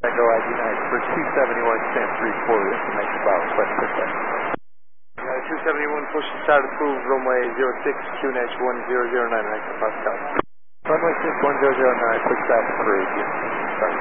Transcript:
Echo ID United for 271, stand 34, information about request for set. 271, push start approved, runway 06, QNH 1009, Echo Pascal. Runway 6, 1009, push start approved.